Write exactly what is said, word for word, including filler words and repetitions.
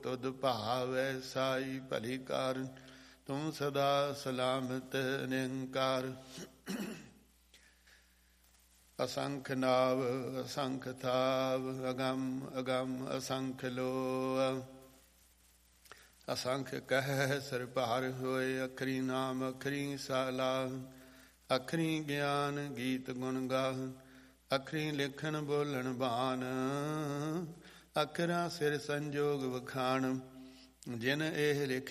ਤੁਧ ਭਾਵੈ ਸਾਈ ਭਲੀ ਕਾਰ। ਤੂੰ ਸਦਾ ਸਲਾਮਤ ਨਿਰੰਕਾਰ। ਅਸੰਖ ਨਾਵ ਅਸੰਖ ਥਾਵ ਅਗੰਮ ਅਗੰਮ ਅਸੰਖ ਲੋ। ਅਸੰਖ ਕਹਿ ਸਿਰ ਭਾਰ ਹੋਏ ਅਖਰੀ ਨਾਮ ਅਖਰੀ ਸਾਲਾ। ਅਖਰੀ ਗਿਆਨ ਗੀਤ ਗੁਣ ਗਾਹ ਅਖਰੀ ਲਿਖਣ ਬੋਲਣ ਬਾਣ। ਅਖਰਾਂ ਸਿਰ ਸੰਜੋਗ ਵਖਾਣ ਜਿਨ ਇਹ ਲਿਖ